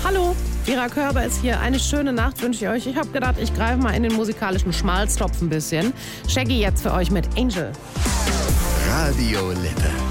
Hallo, Vera Körber ist hier. Eine schöne Nacht wünsche ich euch. Ich habe gedacht, ich greife mal in den musikalischen Schmalztopf ein bisschen. Shaggy jetzt für euch mit Angel. Radio Lippe.